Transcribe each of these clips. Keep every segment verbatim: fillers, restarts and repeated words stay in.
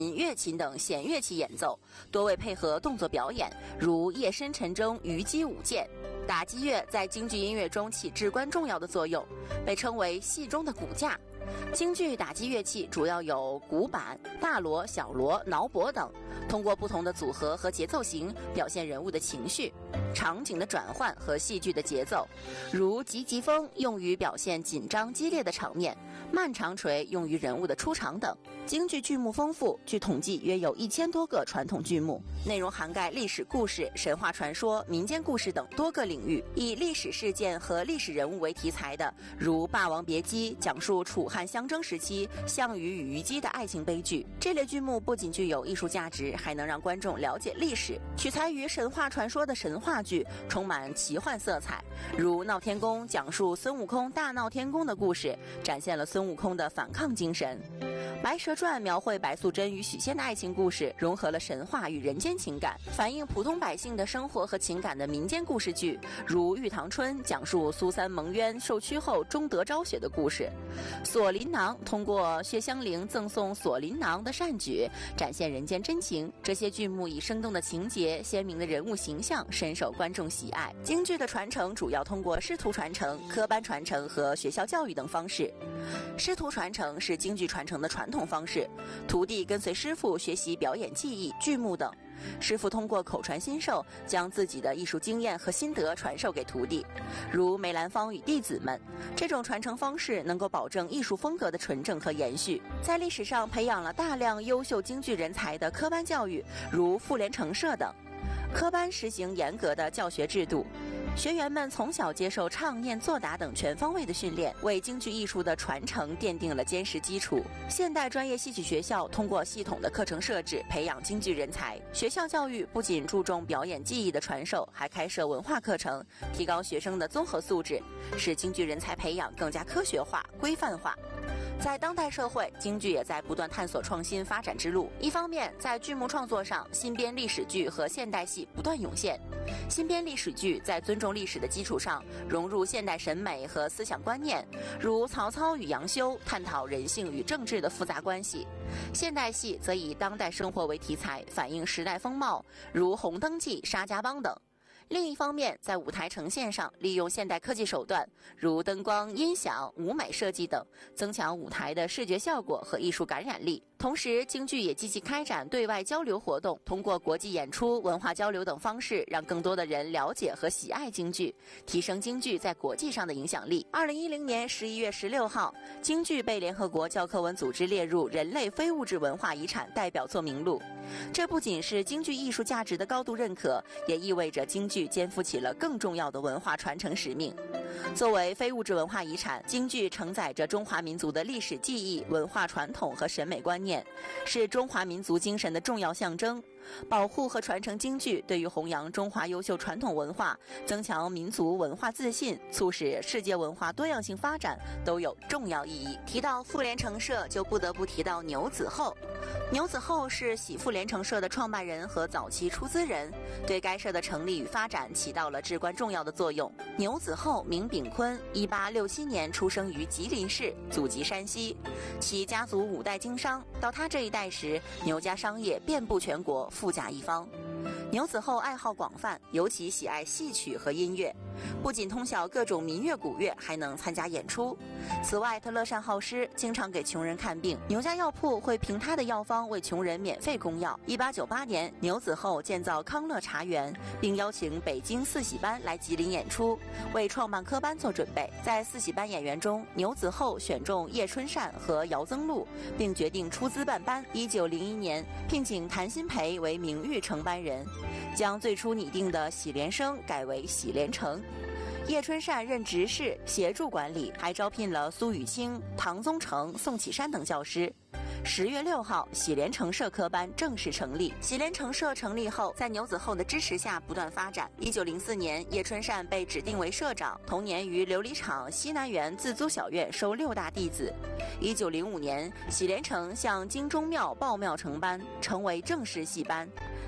乐琴等弦乐器演奏，多为配合动作表演，如夜深沉中虞姬舞剑。打击乐在京剧音乐中起至关重要的作用，被称为戏中的骨架。京剧打击乐器主要有鼓板、大锣、小锣、挠钹等，通过不同的组合和节奏型表现人物的情绪、场景的转换和戏剧的节奏，如急急风用于表现紧张激烈的场面，慢长锤用于人物的出场等。京剧剧目丰富，据统计约有一千多个传统剧目，内容涵盖历史故事、神话传说、民间故事等多个领域。以历史事件和历史人物为题材的，如《霸王别姬》，讲述楚汉相争时期项羽与虞姬的爱情悲剧。这类剧目不仅具有艺术价值，还能让观众了解历史。取材于神话传说的神话剧充满奇幻色彩，如《闹天宫》讲述孙悟空大闹天宫的故事，展现了孙悟空的反抗精神。《白蛇传》描绘白素贞与许仙的爱情故事，融合了神话与人间情感，反映普通百姓的生活和情感的民间故事剧，如《玉堂春》讲述苏三蒙冤受屈后终得昭雪的故事。锁麟囊通过薛香菱赠送锁麟囊的善举，展现人间真情。这些剧目以生动的情节、鲜明的人物形象，深受观众喜爱。京剧的传承主要通过师徒传承、科班传承和学校教育等方式。师徒传承是京剧传承的传统方式，徒弟跟随师傅学习表演技艺、剧目等，师傅通过口传心授，将自己的艺术经验和心得传授给徒弟，如梅兰芳与弟子们。这种传承方式能够保证艺术风格的纯正和延续。在历史上培养了大量优秀京剧人才的科班教育，如妇联成社等。科班实行严格的教学制度，学员们从小接受唱念作答等全方位的训练，为京剧艺术的传承奠定了坚实基础。现代专业戏曲学校通过系统的课程设置，培养京剧人才。学校教育不仅注重表演技艺的传授，还开设文化课程，提高学生的综合素质，使京剧人才培养更加科学化、规范化。在当代社会，京剧也在不断探索创新发展之路。一方面，在剧目创作上，新编历史剧和现代戏不断涌现。新编历史剧在尊重历史的基础上，融入现代审美和思想观念，如曹操与杨修，探讨人性与政治的复杂关系。现代戏则以当代生活为题材，反映时代风貌，如《红灯记》《沙家浜》等。另一方面，在舞台呈现上，利用现代科技手段，如灯光、音响、舞美设计等，增强舞台的视觉效果和艺术感染力。同时，京剧也积极开展对外交流活动，通过国际演出、文化交流等方式，让更多的人了解和喜爱京剧，提升京剧在国际上的影响力。二零一零年十一月十六号，京剧被联合国教科文组织列入人类非物质文化遗产代表作名录。这不仅是京剧艺术价值的高度认可，也意味着京剧肩负起了更重要的文化传承使命。作为非物质文化遗产，京剧承载着中华民族的历史记忆、文化传统和审美观念，是中华民族精神的重要象征。保护和传承京剧，对于弘扬中华优秀传统文化、增强民族文化自信、促使世界文化多样性发展都有重要意义。提到妇联成社，就不得不提到牛子厚。牛子厚是喜妇联成社的创办人和早期出资人，对该社的成立与发展起到了至关重要的作用。牛子厚名炳坤，一八六七年出生于吉林市，祖籍山西，其家族五代经商，到他这一代时，牛家商业遍布全国，富甲一方。牛子厚爱好广泛，尤其喜爱戏曲和音乐，不仅通晓各种民乐古乐，还能参加演出。此外，他乐善好施，经常给穷人看病。牛家药铺会凭他的药方为穷人免费供药。一八九八年，牛子厚建造康乐茶园，并邀请北京四喜班来吉林演出，为创办科班做准备。在四喜班演员中，牛子厚选中叶春善和姚增禄，并决定出资办班。一九零一年，聘请谭鑫培为名誉承班人，将最初拟定的喜连生改为喜连成。叶春善任执事，协助管理，还招聘了苏雨清、唐宗成、宋启山等教师。十月六号，喜连成社科班正式成立。喜连成社成立后，在牛子厚的支持下不断发展。一九零四年，叶春善被指定为社长，同年于琉璃厂西南园自租小院收六大弟子。一九零五年，喜连成向京中庙报庙承班，成为正式戏班。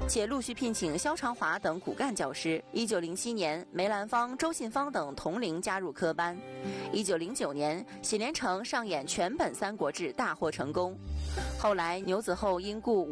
且陆续聘请萧长华等骨干教师。一九零七年，梅兰芳、周信芳等同龄加入科班。一九零九年，喜连成上演全本《三国志》大获成功。后来，牛子厚因故